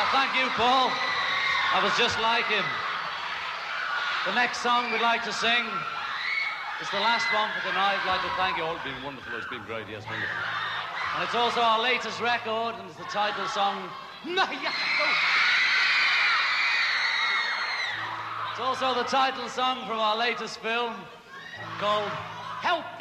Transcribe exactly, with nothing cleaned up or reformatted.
thank you, Paul. I was just like him. The next song we'd like to sing is the last one for tonight. I'd like to thank you all. It's been wonderful. It's been great. Yes, wonderful. And it's also our latest record, and it's the title song. It's also the title song from our latest film called Help!